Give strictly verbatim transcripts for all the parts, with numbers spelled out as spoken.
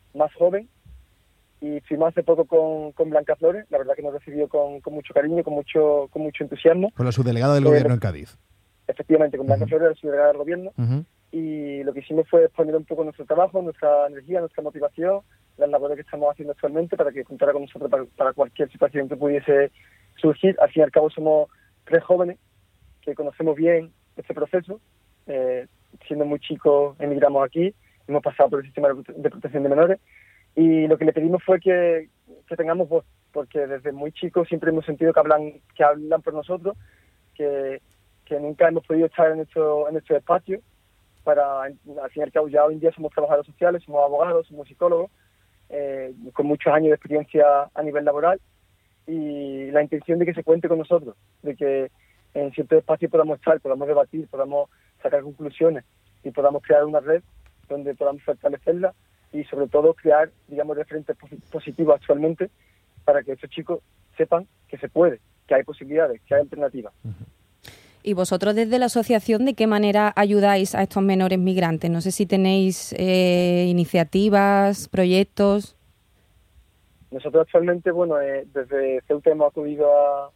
más joven, y fuimos hace poco con, con Blanca Flores. La verdad que nos recibió con, con mucho cariño, con mucho con mucho entusiasmo. Con la subdelegada del eh, gobierno en Cádiz. Efectivamente, con Blanca uh-huh. Flores, la subdelegada del gobierno. Uh-huh. Y lo que hicimos fue exponer un poco nuestro trabajo, nuestra energía, nuestra motivación, las labores que estamos haciendo actualmente, para que contara con nosotros para, para cualquier situación que pudiese surgir. Al fin y al cabo somos tres jóvenes que conocemos bien este proceso. Eh, siendo muy chicos emigramos aquí, hemos pasado por el sistema de protección de menores, y lo que le pedimos fue que, que tengamos voz, porque desde muy chicos siempre hemos sentido que hablan que hablan por nosotros, que, que nunca hemos podido estar en estos en estos espacios. Para, al fin y al cabo, ya hoy en día somos trabajadores sociales, somos abogados, somos psicólogos, eh, con muchos años de experiencia a nivel laboral, y la intención de que se cuente con nosotros, de que en ciertos espacios podamos estar, podamos debatir, podamos sacar conclusiones y podamos crear una red donde podamos fortalecerla y sobre todo crear, digamos, referentes positivos actualmente para que estos chicos sepan que se puede, que hay posibilidades, que hay alternativas. Uh-huh. ¿Y vosotros desde la asociación de qué manera ayudáis a estos menores migrantes? No sé si tenéis eh, iniciativas, proyectos. Nosotros actualmente, bueno, eh, desde Ceuta hemos acudido a,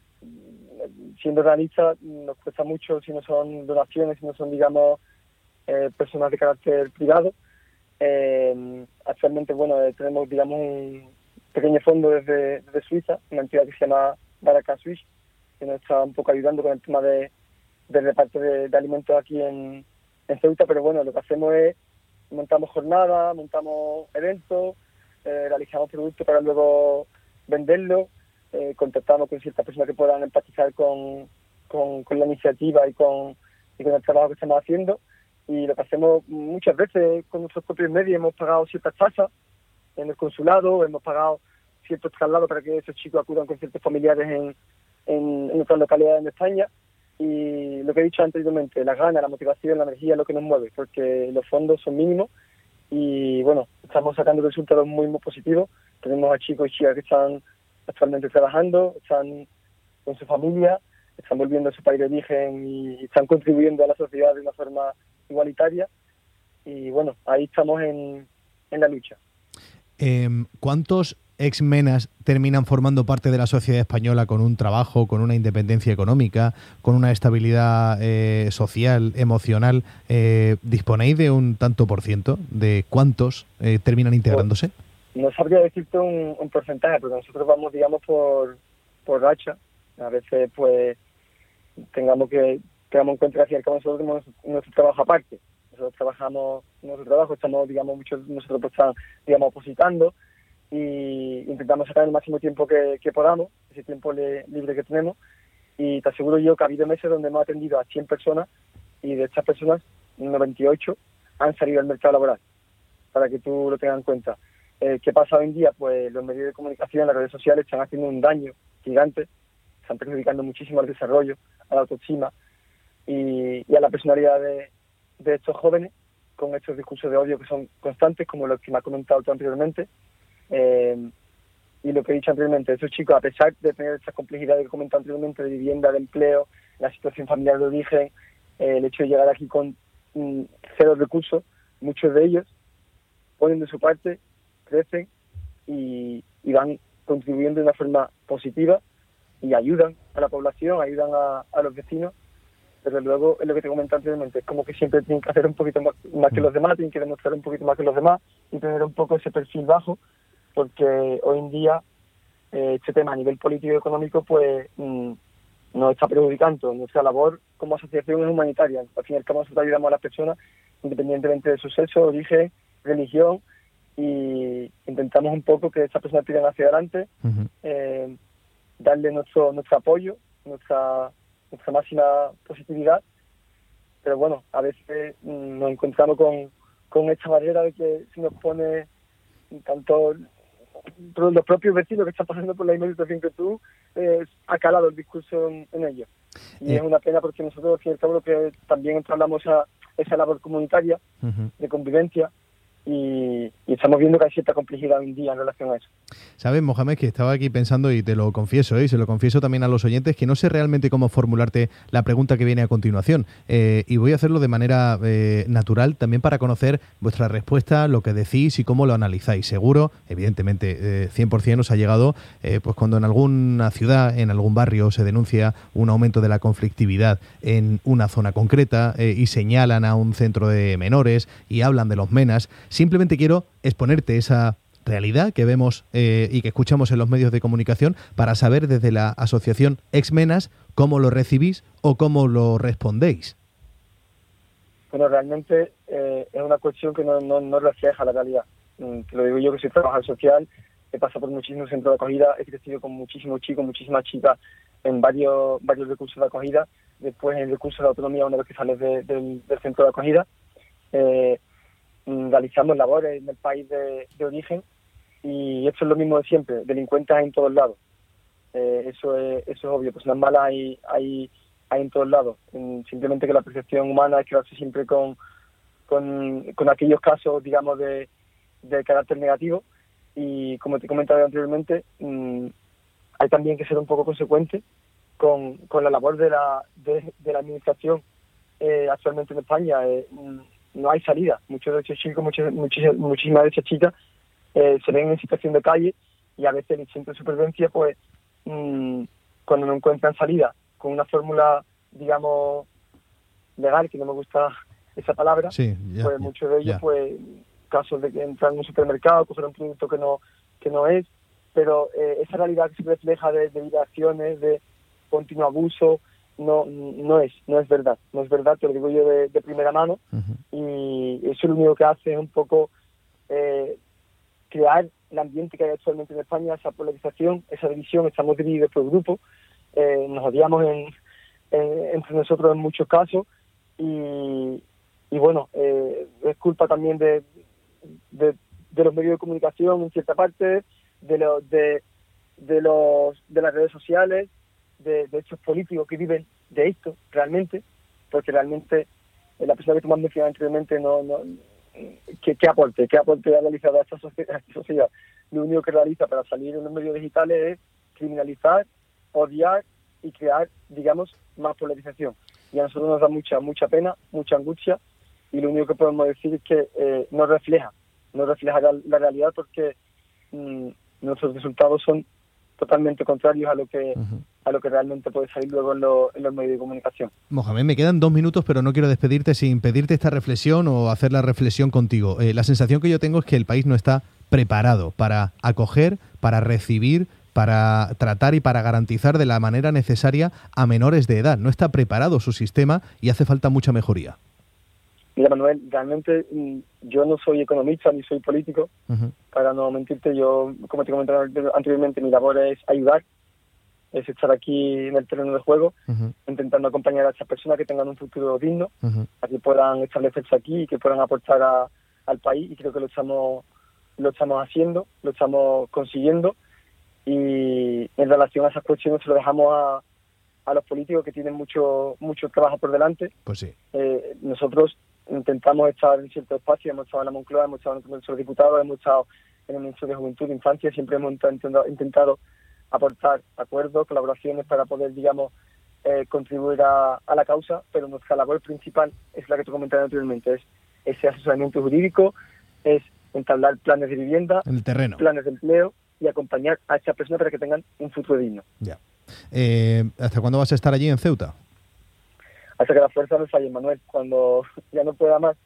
siendo realistas, nos cuesta mucho si no son donaciones, si no son, digamos, eh, personas de carácter privado. Eh, actualmente, bueno, eh, tenemos, digamos, un pequeño fondo desde, desde Suiza, una entidad que se llama Baraka Swiss, que nos está un poco ayudando con el tema de, de reparto de, de alimentos aquí en, en Ceuta, pero bueno, lo que hacemos es montamos jornadas, montamos eventos, eh, realizamos productos para luego venderlos, eh, contactamos con ciertas personas que puedan empatizar con, con, con la iniciativa y con, y con el trabajo que estamos haciendo, y lo que hacemos muchas veces con nuestros propios medios, hemos pagado ciertas tasas en el consulado, hemos pagado ciertos traslados para que esos chicos acudan con ciertos familiares en En, en otras localidades en España, y lo que he dicho anteriormente, las ganas, la motivación, la energía es lo que nos mueve, porque los fondos son mínimos y bueno, estamos sacando resultados muy muy positivos. Tenemos a chicos y chicas que están actualmente trabajando, están con su familia, están volviendo a su país de origen y están contribuyendo a la sociedad de una forma igualitaria, y bueno, ahí estamos en, en la lucha. Eh, ¿Cuántos ex-menas terminan formando parte de la sociedad española con un trabajo, con una independencia económica, con una estabilidad eh, social, emocional? Eh, ¿Disponéis de un tanto por ciento de cuántos eh, terminan integrándose? No, no sabría decirte un, un porcentaje, porque nosotros vamos, digamos, por, por racha. A veces, pues, tengamos que tengamos en cuenta que al cabo nosotros tenemos nuestro trabajo aparte. Nosotros trabajamos nuestro trabajo, estamos, digamos, muchos nosotros pues, estamos, digamos, opositando, y intentamos sacar el máximo tiempo que, que podamos, ese tiempo le, libre que tenemos, y te aseguro yo que ha habido meses donde hemos atendido a cien personas, y de estas personas, noventa y ocho han salido al mercado laboral, para que tú lo tengas en cuenta. Eh, ¿Qué pasa hoy en día? Pues los medios de comunicación, las redes sociales están haciendo un daño gigante, están perjudicando muchísimo al desarrollo, a la autoestima y, y a la personalidad de, de estos jóvenes, con estos discursos de odio que son constantes, como los que me has comentado tú anteriormente. Eh, y lo que he dicho anteriormente, estos chicos, a pesar de tener esa complejidad que he comentado anteriormente, de vivienda, de empleo, la situación familiar de origen, eh, el hecho de llegar aquí con mm, cero recursos, muchos de ellos ponen de su parte, crecen y, y van contribuyendo de una forma positiva y ayudan a la población, ayudan a, a los vecinos. Pero luego es lo que te comenté anteriormente, es como que siempre tienen que hacer un poquito más, más que los demás, tienen que demostrar un poquito más que los demás y tener un poco ese perfil bajo, porque hoy en día eh, este tema a nivel político y económico pues mmm, nos está perjudicando. Nuestra labor como asociación es humanitaria. Al fin y al cabo nosotros ayudamos a las personas independientemente de su sexo, origen, religión, y intentamos un poco que estas personas tiren hacia adelante, uh-huh. eh, darle nuestro nuestro apoyo, nuestra nuestra máxima positividad, pero bueno, a veces mmm, nos encontramos con, con esta barrera de que se nos pone tanto los propios vecinos que están pasando por la misma situación que tú, eh, ha calado el discurso en, en ellos. Y eh. es una pena porque nosotros, al fin y al cabo, que también hablamos a esa labor comunitaria, uh-huh. de convivencia, y, y estamos viendo que hay cierta complejidad hoy en día en relación a eso. Sabes, Mohamed, que estaba aquí pensando, y te lo confieso, ¿eh? y se lo confieso también a los oyentes, que no sé realmente cómo formularte la pregunta que viene a continuación. Eh, y voy a hacerlo de manera eh, natural, también para conocer vuestra respuesta, lo que decís y cómo lo analizáis. Seguro, evidentemente, eh, cien por ciento os ha llegado eh, pues cuando en alguna ciudad, en algún barrio, se denuncia un aumento de la conflictividad en una zona concreta eh, y señalan a un centro de menores y hablan de los MENAs. Simplemente quiero exponerte esa realidad que vemos eh, y que escuchamos en los medios de comunicación para saber desde la asociación Exmenas cómo lo recibís o cómo lo respondéis. Bueno, realmente eh, es una cuestión que no, no, no refleja la realidad. Mm, te lo digo yo, que soy trabajador social, he pasado por muchísimos centros de acogida, he crecido con muchísimos chicos, muchísimas chicas en varios varios recursos de acogida, después en el recurso de autonomía una vez que sales de, de, del centro de acogida. Eh, realizamos labores en el país de, de origen, y esto es lo mismo de siempre, delincuentes hay en todos lados. Eh, eso es eso es obvio, personas malas hay, hay, hay en todos lados. Simplemente que la percepción humana es quedarse siempre con, con, con aquellos casos, digamos, de, de carácter negativo, y como te he comentado anteriormente, mmm, hay también que ser un poco consecuente con, con la labor de la, de, de la administración eh, actualmente en España. Eh, no hay salida. Muchos de estos chicos, muchas, muchísimas, muchísimas de estas chicas eh, se ven en situación de calle, y a veces el instinto de supervivencia, pues mmm, cuando no encuentran salida con una fórmula, digamos, legal, que no me gusta esa palabra, sí, ya, pues ya, muchos de ellos, ya. pues casos de que entran en un supermercado, coger un producto que no que no es, pero eh, esa realidad que se refleja de, de violaciones, de continuo abuso, no no es no es verdad, no es verdad, te lo digo yo de, de primera mano. Uh-huh. Y eso lo único que hace es un poco eh, crear el ambiente que hay actualmente en España, esa polarización, esa división. Estamos divididos por grupos, eh, nos odiamos en, en, entre nosotros en muchos casos, y, y bueno, eh, es culpa también de, de, de los medios de comunicación en cierta parte, de los de, de los de las redes sociales, de, de estos políticos que viven de esto realmente, porque realmente eh, la persona que tú me has mencionado anteriormente no, no ¿qué, qué aporte, qué aporte ha realizado a esta sociedad, a esta sociedad. Lo único que realiza para salir en los medios digitales es criminalizar, odiar y crear, digamos, más polarización. Y a nosotros nos da mucha mucha pena, mucha angustia, y lo único que podemos decir es que eh, no refleja, no refleja la, la realidad, porque mmm, nuestros resultados son totalmente contrarios a lo que uh-huh. a lo que realmente puede salir luego en, lo, en los medios de comunicación. Mohamed, me quedan dos minutos, pero no quiero despedirte sin pedirte esta reflexión o hacer la reflexión contigo. Eh, la sensación que yo tengo es que el país no está preparado para acoger, para recibir, para tratar y para garantizar de la manera necesaria a menores de edad. No está preparado su sistema y hace falta mucha mejoría. Mira, Manuel, realmente yo no soy economista ni soy político. Uh-huh. Para no mentirte, yo, como te comentaba anteriormente, mi labor es ayudar, es estar aquí en el terreno de juego, uh-huh. intentando acompañar a estas personas que tengan un futuro digno, uh-huh. a que puedan establecerse aquí y que puedan aportar a, al país, y creo que lo estamos lo estamos haciendo, lo estamos consiguiendo, y en relación a esas cuestiones se lo dejamos a, a los políticos, que tienen mucho mucho trabajo por delante. Pues sí. Eh, nosotros intentamos estar en ciertos espacios, hemos estado en la Moncloa, hemos estado en el Congreso de Diputados, hemos estado en el Ministerio de Juventud e Infancia, siempre hemos intentado, intentado aportar acuerdos, colaboraciones para poder, digamos, eh, contribuir a, a la causa, pero nuestra labor principal es la que te comentaba anteriormente, es ese asesoramiento jurídico, es entablar planes de vivienda, en el terreno, planes de empleo, y acompañar a estas personas para que tengan un futuro digno. Ya. Eh, ¿Hasta cuándo vas a estar allí en Ceuta? Hasta que la fuerza me falle, Manuel, cuando ya no pueda más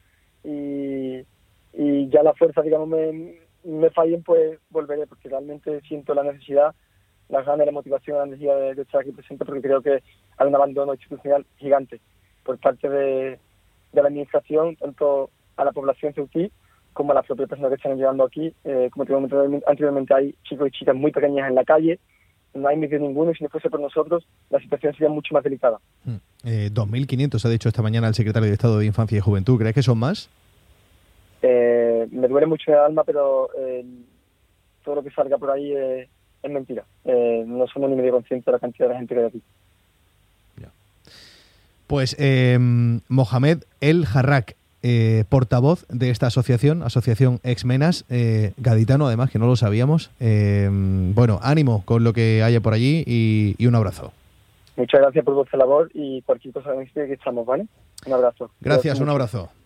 y, y ya la fuerza, digamos, me, me fallen, pues volveré, porque realmente siento la necesidad, las ganas, la motivación, la necesidad de, de estar aquí presente, porque creo que hay un abandono institucional gigante por parte de, de la administración, tanto a la población ceutí como a las propias personas que están llegando aquí. Eh, como te comentaba anteriormente, hay chicos y chicas muy pequeñas en la calle, no hay medio ninguno, y si no fuese por nosotros, la situación sería mucho más delicada. Eh, dos mil quinientos ha dicho esta mañana el secretario de Estado de Infancia y Juventud. ¿Crees que son más? Eh, me duele mucho el alma, pero eh, todo lo que salga por ahí eh, es mentira. Eh, no somos ni medio conscientes de la cantidad de gente que hay aquí. Ya. Pues eh, Mohamed El Jarrak, eh, portavoz de esta asociación, Asociación Exmenas, eh, gaditano además, que no lo sabíamos. Eh, bueno, ánimo con lo que haya por allí y, y un abrazo. Muchas gracias por vuestra labor y cualquier cosa que estamos, ¿vale? Un abrazo. Gracias, un abrazo.